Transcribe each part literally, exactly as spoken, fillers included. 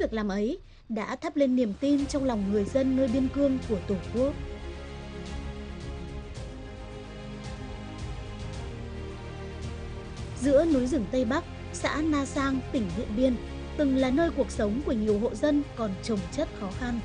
việc làm ấy đã thắp lên niềm tin trong lòng người dân nơi biên cương của Tổ quốc. Giữa núi rừng Tây Bắc, xã Na Sang, tỉnh Điện Biên, từng là nơi cuộc sống của nhiều hộ dân còn chồng chất khó khăn.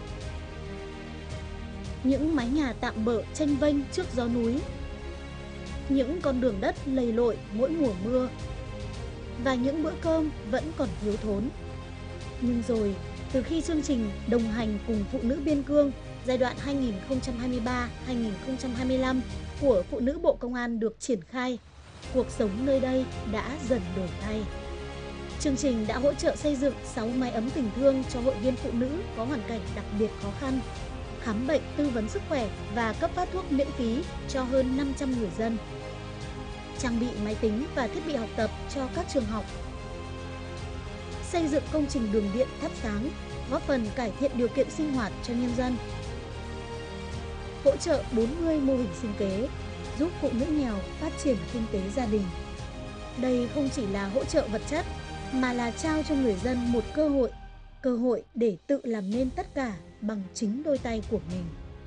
Những mái nhà tạm bợ chênh vênh trước gió núi, những con đường đất lầy lội mỗi mùa mưa, và những bữa cơm vẫn còn thiếu thốn. Nhưng rồi, từ khi chương trình đồng hành cùng phụ nữ biên cương giai đoạn hai nghìn không trăm hai mươi ba đến hai nghìn không trăm hai mươi lăm của Phụ nữ Bộ Công an được triển khai, cuộc sống nơi đây đã dần đổi thay. Chương trình đã hỗ trợ xây dựng sáu mái ấm tình thương cho hội viên phụ nữ có hoàn cảnh đặc biệt khó khăn, khám bệnh, tư vấn sức khỏe và cấp phát thuốc miễn phí cho hơn năm trăm người dân, trang bị máy tính và thiết bị học tập cho các trường học, xây dựng công trình đường điện thắp sáng, góp phần cải thiện điều kiện sinh hoạt cho nhân dân, hỗ trợ bốn mươi mô hình sinh kế, giúp phụ nữ nghèo phát triển kinh tế gia đình. Đây không chỉ là hỗ trợ vật chất, mà là trao cho người dân một cơ hội, cơ hội để tự làm nên tất cả bằng chính đôi tay của mình.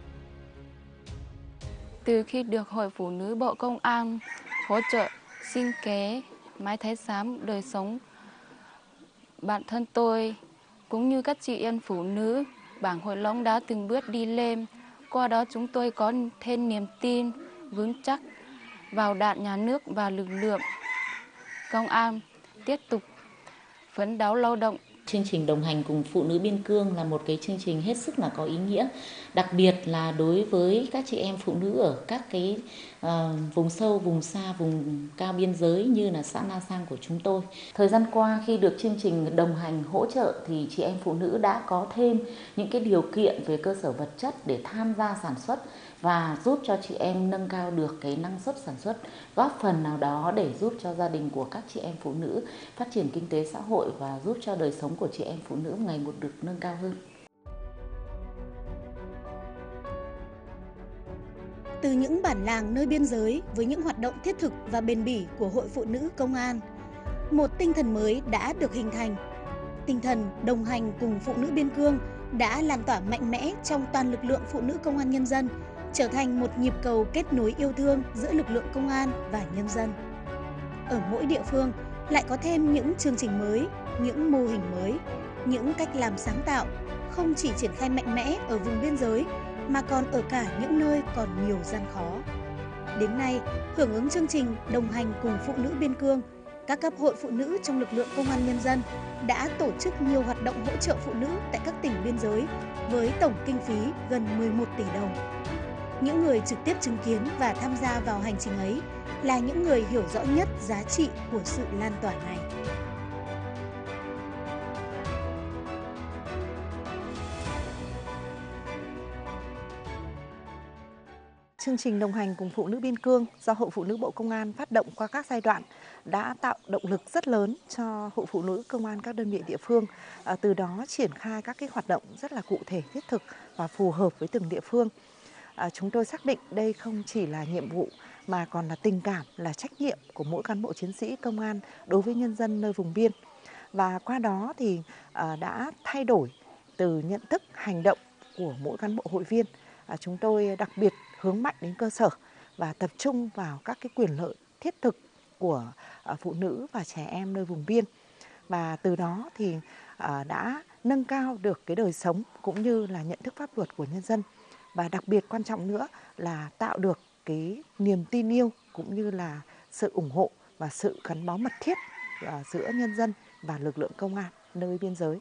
Từ khi được Hội Phụ nữ Bộ Công an hỗ trợ sinh kế, mái thái giám đời sống, bản thân tôi cũng như các chị em phụ nữ Bảng Hội Long đã từng bước đi lên. Qua đó chúng tôi có thêm niềm tin vững chắc vào Đảng, Nhà nước và lực lượng công an tiếp tục phấn đấu lao động. Chương trình đồng hành cùng phụ nữ biên cương là một cái chương trình hết sức là có ý nghĩa, đặc biệt là đối với các chị em phụ nữ ở các cái uh, vùng sâu, vùng xa, vùng cao biên giới như là xã Na Sang của chúng tôi. Thời gian qua khi được chương trình đồng hành hỗ trợ thì chị em phụ nữ đã có thêm những cái điều kiện về cơ sở vật chất để tham gia sản xuất và giúp cho chị em nâng cao được cái năng suất sản xuất, góp phần nào đó để giúp cho gia đình của các chị em phụ nữ phát triển kinh tế xã hội và giúp cho đời sống của chị em phụ nữ ngày một được nâng cao hơn. Từ những bản làng nơi biên giới với những hoạt động thiết thực và bền bỉ của Hội Phụ nữ Công an, một tinh thần mới đã được hình thành. Tinh thần đồng hành cùng phụ nữ biên cương đã lan tỏa mạnh mẽ trong toàn lực lượng phụ nữ công an nhân dân, trở thành một nhịp cầu kết nối yêu thương giữa lực lượng công an và nhân dân. Ở mỗi địa phương lại có thêm những chương trình mới, những mô hình mới, những cách làm sáng tạo, không chỉ triển khai mạnh mẽ ở vùng biên giới mà còn ở cả những nơi còn nhiều gian khó. Đến nay, hưởng ứng chương trình đồng hành cùng phụ nữ biên cương, các cấp hội phụ nữ trong lực lượng công an nhân dân đã tổ chức nhiều hoạt động hỗ trợ phụ nữ tại các tỉnh biên giới với tổng kinh phí gần mười một tỷ đồng. Những người trực tiếp chứng kiến và tham gia vào hành trình ấy là những người hiểu rõ nhất giá trị của sự lan tỏa này. Chương trình đồng hành cùng phụ nữ biên cương do Hội Phụ nữ Bộ Công an phát động qua các giai đoạn đã tạo động lực rất lớn cho Hội Phụ nữ Công an các đơn vị địa phương, à, từ đó triển khai các cái hoạt động rất là cụ thể, thiết thực và phù hợp với từng địa phương. À, chúng tôi xác định đây không chỉ là nhiệm vụ mà còn là tình cảm, là trách nhiệm của mỗi cán bộ chiến sĩ công an đối với nhân dân nơi vùng biên. Và qua đó thì à, đã thay đổi từ nhận thức, hành động của mỗi cán bộ hội viên. À, chúng tôi đặc biệt hướng mạnh đến cơ sở và tập trung vào các cái quyền lợi thiết thực của à, phụ nữ và trẻ em nơi vùng biên. Và từ đó thì à, đã nâng cao được cái đời sống cũng như là nhận thức pháp luật của nhân dân. Và đặc biệt quan trọng nữa là tạo được cái niềm tin yêu cũng như là sự ủng hộ và sự gắn bó mật thiết à, giữa nhân dân và lực lượng công an nơi biên giới.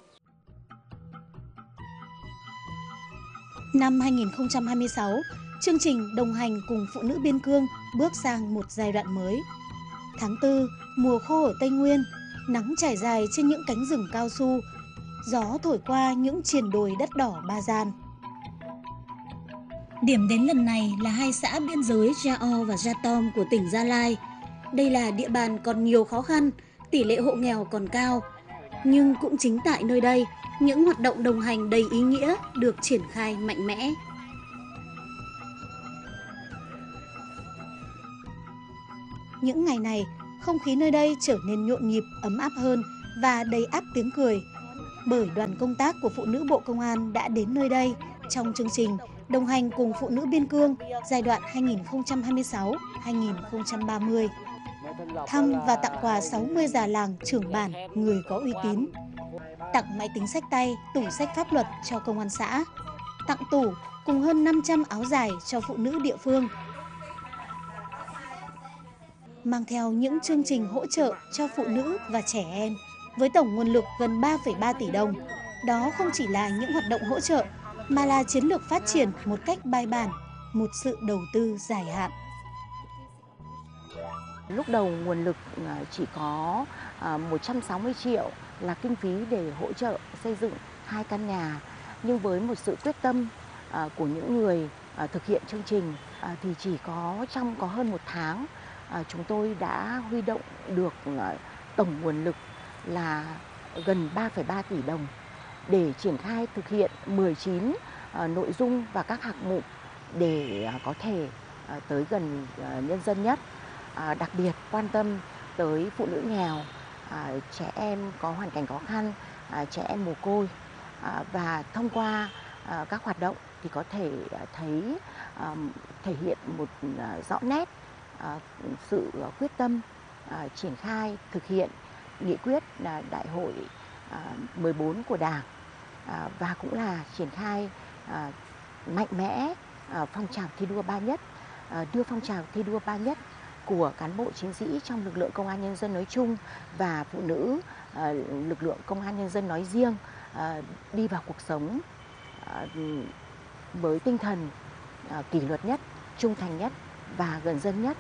Năm hai nghìn không trăm hai mươi sáu, chương trình đồng hành cùng phụ nữ biên cương bước sang một giai đoạn mới. Tháng tư, mùa khô ở Tây Nguyên, nắng trải dài trên những cánh rừng cao su, gió thổi qua những triền đồi đất đỏ Ba Gian. Điểm đến lần này là hai xã biên giới Ja O và Ja Tom của tỉnh Gia Lai. Đây là địa bàn còn nhiều khó khăn, tỷ lệ hộ nghèo còn cao. Nhưng cũng chính tại nơi đây, những hoạt động đồng hành đầy ý nghĩa được triển khai mạnh mẽ. Những ngày này, không khí nơi đây trở nên nhộn nhịp, ấm áp hơn và đầy áp tiếng cười. bởi đoàn công tác của Phụ nữ Bộ Công an đã đến nơi đây trong chương trình đồng hành cùng Phụ nữ Biên Cương giai đoạn hai nghìn không trăm hai mươi sáu đến hai nghìn không trăm ba mươi. Thăm và tặng quà sáu mươi già làng trưởng bản, người có uy tín. Tặng máy tính xách tay, tủ sách pháp luật cho công an xã. Tặng tủ cùng hơn năm trăm áo dài cho phụ nữ địa phương. Mang theo những chương trình hỗ trợ cho phụ nữ và trẻ em với tổng nguồn lực gần ba phẩy ba tỷ đồng. Đó không chỉ là những hoạt động hỗ trợ mà là chiến lược phát triển một cách bài bản, một sự đầu tư dài hạn. Lúc đầu nguồn lực chỉ có một trăm sáu mươi triệu là kinh phí để hỗ trợ xây dựng hai căn nhà. Nhưng với một sự quyết tâm của những người thực hiện chương trình thì chỉ có trong có hơn một tháng chúng tôi đã huy động được tổng nguồn lực là gần ba phẩy ba tỷ đồng để triển khai thực hiện mười chín nội dung và các hạng mục để có thể tới gần nhân dân nhất. Đặc biệt quan tâm tới phụ nữ nghèo, trẻ em có hoàn cảnh khó khăn, trẻ em mồ côi. Và thông qua các hoạt động thì có thể thấy thể hiện một rõ nét sự quyết tâm triển khai thực hiện nghị quyết đại hội mười bốn của Đảng, và cũng là triển khai mạnh mẽ phong trào thi đua ba nhất, đưa phong trào thi đua ba nhất của cán bộ chiến sĩ trong lực lượng công an nhân dân nói chung và phụ nữ lực lượng công an nhân dân nói riêng đi vào cuộc sống với tinh thần kỷ luật nhất, trung thành nhất và gần dân nhất.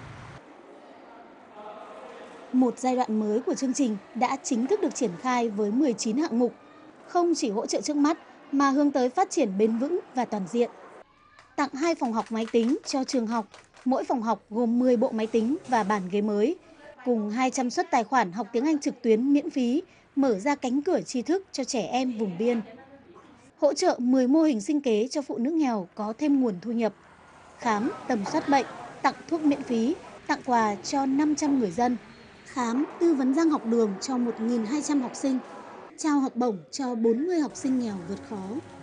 Một giai đoạn mới của chương trình đã chính thức được triển khai với mười chín hạng mục, không chỉ hỗ trợ trước mắt mà hướng tới phát triển bền vững và toàn diện. Tặng hai phòng học máy tính cho trường học, mỗi phòng học gồm mười bộ máy tính và bàn ghế mới, cùng hai trăm suất tài khoản học tiếng Anh trực tuyến miễn phí, mở ra cánh cửa tri thức cho trẻ em vùng biên. Hỗ trợ mười mô hình sinh kế cho phụ nữ nghèo có thêm nguồn thu nhập. Khám, tầm soát bệnh, tặng thuốc miễn phí, tặng quà cho năm trăm người dân. Khám, tư vấn răng học đường cho một nghìn hai trăm học sinh. Trao học bổng cho bốn mươi học sinh nghèo vượt khó.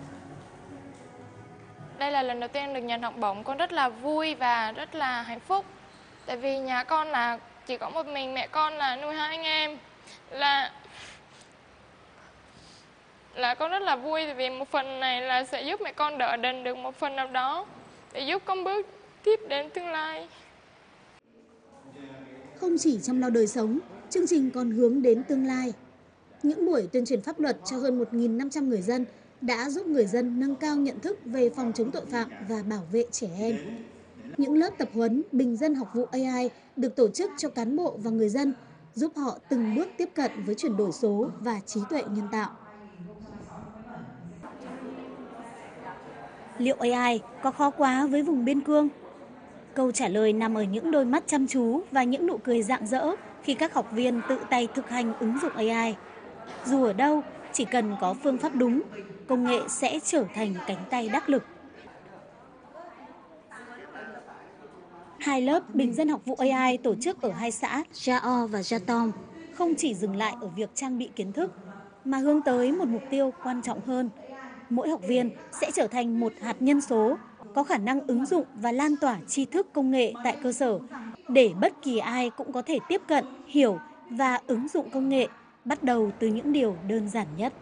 Đây là lần đầu tiên được nhận học bổng, con rất là vui và rất là hạnh phúc. Tại vì nhà con là chỉ có một mình mẹ con là nuôi hai anh em. Là là con rất là vui vì một phần này là sẽ giúp mẹ con đỡ đần được một phần nào đó để giúp con bước tiếp đến tương lai. Không chỉ chăm lo đời sống, chương trình còn hướng đến tương lai. Những buổi tuyên truyền pháp luật cho hơn một nghìn năm trăm người dân đã giúp người dân nâng cao nhận thức về phòng chống tội phạm và bảo vệ trẻ em. Những lớp tập huấn bình dân học vụ a i được tổ chức cho cán bộ và người dân, giúp họ từng bước tiếp cận với chuyển đổi số và trí tuệ nhân tạo. Liệu a i có khó quá với vùng biên cương? Câu trả lời nằm ở những đôi mắt chăm chú và những nụ cười rạng rỡ khi các học viên tự tay thực hành ứng dụng a i. Dù ở đâu, chỉ cần có phương pháp đúng, công nghệ sẽ trở thành cánh tay đắc lực. Hai lớp bình dân học vụ a i tổ chức ở hai xã Jao và Jatom không chỉ dừng lại ở việc trang bị kiến thức, mà hướng tới một mục tiêu quan trọng hơn. Mỗi học viên sẽ trở thành một hạt nhân số, có khả năng ứng dụng và lan tỏa tri thức công nghệ tại cơ sở, để bất kỳ ai cũng có thể tiếp cận, hiểu và ứng dụng công nghệ, bắt đầu từ những điều đơn giản nhất.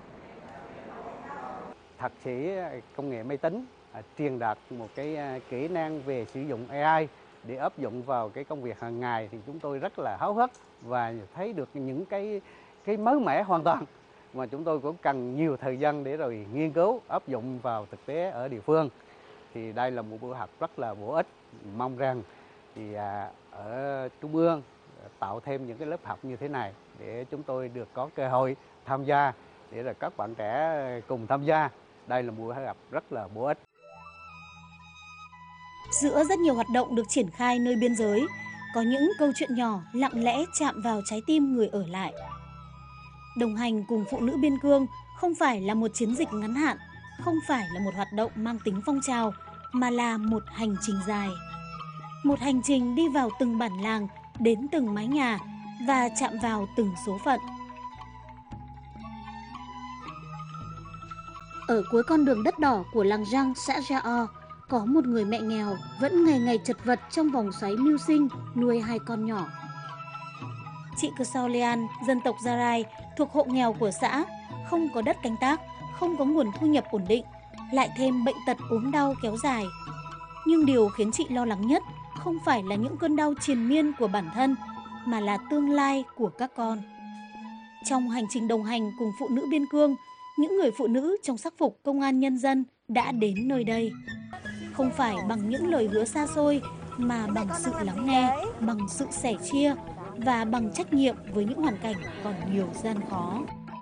Thạc sĩ công nghệ máy tính truyền đạt một cái kỹ năng về sử dụng a i để áp dụng vào cái công việc hàng ngày thì chúng tôi rất là háo hức và thấy được những cái cái mới mẻ hoàn toàn, mà chúng tôi cũng cần nhiều thời gian để rồi nghiên cứu áp dụng vào thực tế ở địa phương. Thì đây là một buổi học rất là bổ ích, mong rằng thì ở Trung ương tạo thêm những cái lớp học như thế này để chúng tôi được có cơ hội tham gia, để rồi các bạn trẻ cùng tham gia. Đây là một buổi học rất là bổ ích. Giữa rất nhiều hoạt động được triển khai nơi biên giới, có những câu chuyện nhỏ lặng lẽ chạm vào trái tim người ở lại. Đồng hành cùng phụ nữ biên cương không phải là một chiến dịch ngắn hạn, không phải là một hoạt động mang tính phong trào, mà là một hành trình dài. Một hành trình đi vào từng bản làng, đến từng mái nhà và chạm vào từng số phận. Ở cuối con đường đất đỏ của làng Răng, xã Gia O, có một người mẹ nghèo vẫn ngày ngày chật vật trong vòng xoáy mưu sinh nuôi hai con nhỏ. Chị Cơ Sao Lean, dân tộc Gia Rai, thuộc hộ nghèo của xã, không có đất canh tác, không có nguồn thu nhập ổn định, lại thêm bệnh tật ốm đau kéo dài. Nhưng điều khiến chị lo lắng nhất không phải là những cơn đau triền miên của bản thân, mà là tương lai của các con. Trong hành trình đồng hành cùng phụ nữ biên cương, những người phụ nữ trong sắc phục công an nhân dân đã đến nơi đây. Không phải bằng những lời hứa xa xôi, mà bằng sự lắng nghe, bằng sự sẻ chia và bằng trách nhiệm với những hoàn cảnh còn nhiều gian khó.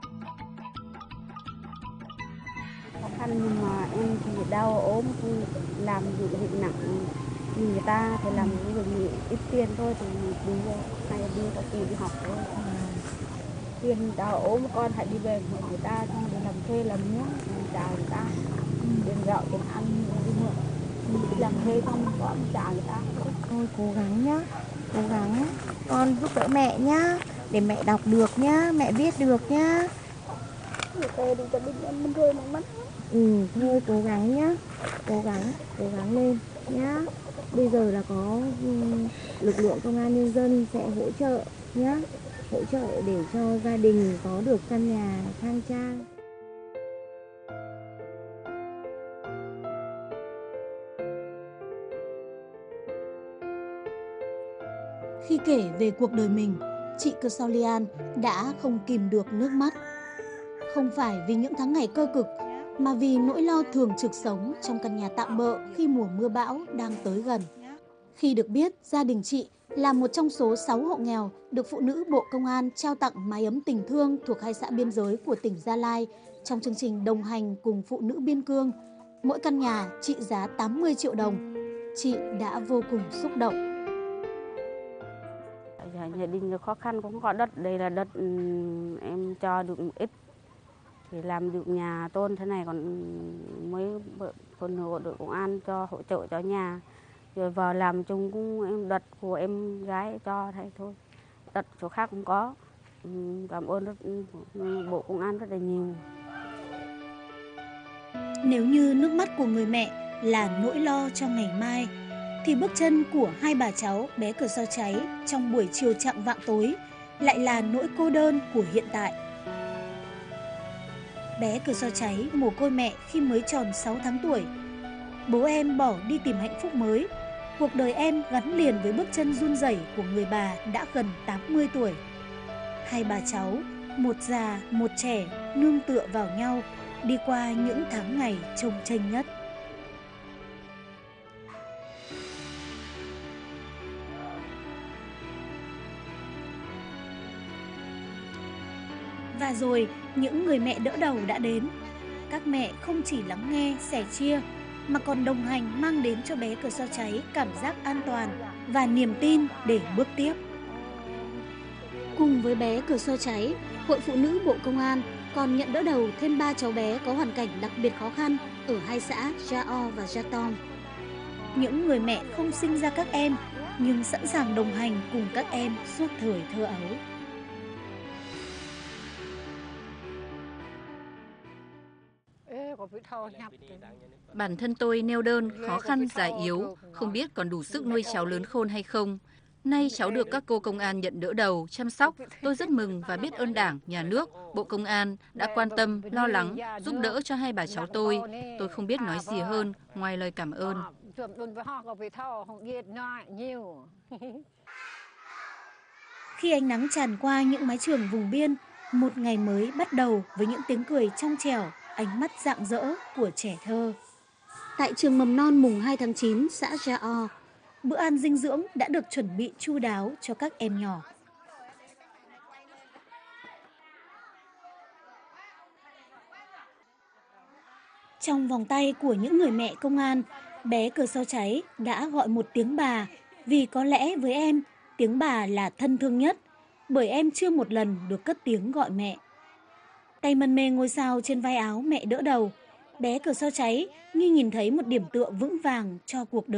Khó khăn nhưng mà em thì đau ốm, làm việc việc nặng như người ta thì làm những việc ít tiền thôi thì đi hay đi có tiền đi học thôi. Tiền đau ốm con hãy đi về của người ta xong đi làm thuê làm mướn trả người ta, tiền gạo tiền ăn đi mượn đi làm thuê xong có trả người ta. Thôi cố gắng nhá, cố gắng con giúp đỡ mẹ nhá, để mẹ đọc được nhá, mẹ viết được nhá. Người ta đi cho mình mình rơi nước mắt. Ừ, thôi cố gắng nhá, cố gắng, cố gắng lên nhá. Bây giờ là có lực lượng công an nhân dân sẽ hỗ trợ nhá, hỗ trợ để cho gia đình có được căn nhà khang trang. Khi kể về cuộc đời mình, chị Cơ Sao Lean đã không kìm được nước mắt. Không phải vì những tháng ngày cơ cực, mà vì nỗi lo thường trực sống trong căn nhà tạm bợ khi mùa mưa bão đang tới gần. Khi được biết gia đình chị là một trong số sáu hộ nghèo được phụ nữ Bộ Công an trao tặng mái ấm tình thương thuộc hai xã biên giới của tỉnh Gia Lai trong chương trình đồng hành cùng phụ nữ biên cương, mỗi căn nhà trị giá tám mươi triệu đồng, chị đã vô cùng xúc động. Gia đình khó khăn cũng có đất, đây là đất em cho được một ít thì làm được nhà tôn thế này, còn mấy phụ nữ đội công an cho hỗ trợ cho nhà, rồi vào làm chung cũng em đất của em gái cho thế thôi, đất chỗ khác cũng có. Cảm ơn rất, Bộ Công an rất là nhiều. Nếu như nước mắt của người mẹ là nỗi lo cho ngày mai, thì bước chân của hai bà cháu bé Cơ Sao Cháy trong buổi chiều chạng vạng tối lại là nỗi cô đơn của hiện tại. Bé Cơ Sao Cháy mồ côi mẹ khi mới tròn sáu tháng tuổi. Bố em bỏ đi tìm hạnh phúc mới. Cuộc đời em gắn liền với bước chân run rẩy của người bà đã gần tám mươi tuổi. Hai bà cháu, một già, một trẻ, nương tựa vào nhau, đi qua những tháng ngày trông chênh nhất. Và rồi, những người mẹ đỡ đầu đã đến. Các mẹ không chỉ lắng nghe, sẻ chia, mà còn đồng hành mang đến cho bé Cơ Sao Cháy cảm giác an toàn và niềm tin để bước tiếp. Cùng với bé Cơ Sao Cháy, Hội Phụ nữ Bộ Công an còn nhận đỡ đầu thêm ba cháu bé có hoàn cảnh đặc biệt khó khăn ở hai xã Gia O và Gia Tong. Những người mẹ không sinh ra các em, nhưng sẵn sàng đồng hành cùng các em suốt thời thơ ấu. Bản thân tôi neo đơn, khó khăn, già yếu, không biết còn đủ sức nuôi cháu lớn khôn hay không. Nay cháu được các cô công an nhận đỡ đầu, chăm sóc, tôi rất mừng và biết ơn Đảng, Nhà nước, Bộ Công an đã quan tâm, lo lắng, giúp đỡ cho hai bà cháu tôi. Tôi không biết nói gì hơn ngoài lời cảm ơn. Khi ánh nắng tràn qua những mái trường vùng biên, một ngày mới bắt đầu với những tiếng cười trong trẻo, ánh mắt rạng rỡ của trẻ thơ. Tại trường mầm non mùng hai tháng chín, xã Gia O, bữa ăn dinh dưỡng đã được chuẩn bị chu đáo cho các em nhỏ. Trong vòng tay của những người mẹ công an, bé Cơ Sao Cháy đã gọi một tiếng bà, vì có lẽ với em, tiếng bà là thân thương nhất, bởi em chưa một lần được cất tiếng gọi mẹ. Tay mân mê ngôi sao trên vai áo mẹ đỡ đầu, bé Cơ Sao Cháy như nhìn thấy một điểm tựa vững vàng cho cuộc đời.